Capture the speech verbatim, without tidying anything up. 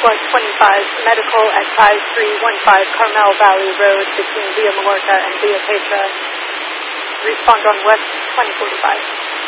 Flight twenty-five, medical at five three one five Carmel Valley Road between Villa Mallorca and Villa Petra. Respond on West twenty forty-five.